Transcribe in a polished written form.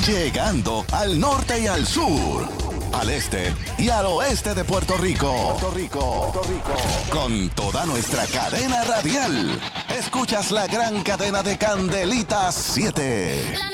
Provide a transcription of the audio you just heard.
llegando al norte y al sur, al este y al oeste de Puerto Rico. Con toda nuestra cadena radial. Escuchas la gran cadena de Candelitas 7.